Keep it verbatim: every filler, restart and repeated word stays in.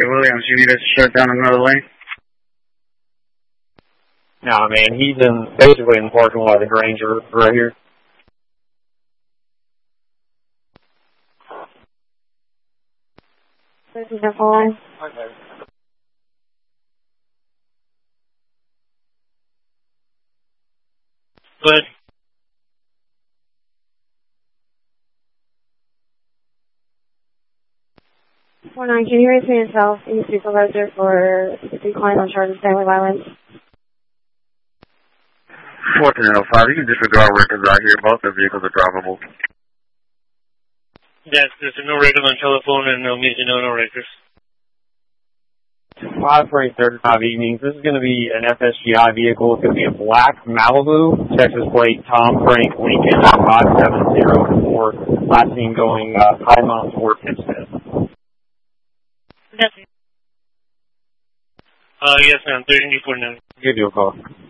Williams, you need us to shut down another lane? Nah, man, he's in basically in the parking lot of the Granger right here. This is the full line. Okay. Good. four nine, can you repeat yourself? You supervisor for decline on charge of family violence. fourteen oh five, you can disregard records out here. Both the vehicles are drivable. Yes, there's no record on telephone and no music, no, no records. five three thirty-five evenings. This is going to be an F S G I vehicle. It's going to be a black Malibu, Texas plate, Tom Frank Lincoln, five seven zero four. Last seen going uh, High Mountain toward Pittsburgh. Yes. Uh, yes, ma'am. thirteen forty-nine. Give you a call.